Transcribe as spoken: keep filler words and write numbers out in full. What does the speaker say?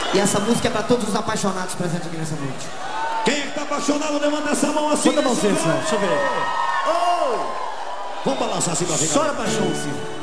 E essa música é pra todos os apaixonados presentes aqui nessa noite. Quem é que tá apaixonado, levanta essa mão assim. Manda a mãozinha, deixa eu ver. Vamos balançar assim pra ficar. Chora paixão, Silvio.